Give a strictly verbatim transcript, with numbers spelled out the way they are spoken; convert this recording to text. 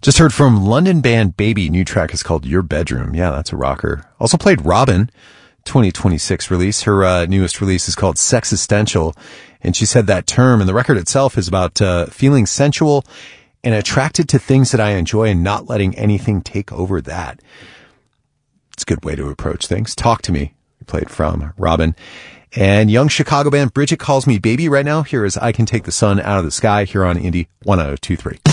Just heard from London band Baby. New track is called Your Bedroom. Yeah, that's a rocker. Also played Robin, twenty twenty-six release. Her uh, newest release is called Sexistential. And she said that term, and the record itself is about uh, feeling sensual and attracted to things that I enjoy and not letting anything take over that. It's a good way to approach things. Talk to Me. We played from Robin. And young Chicago band Bridget Calls Me Baby right now. Here is I Can Take the Sun Out of the Sky here on Indie one oh two three.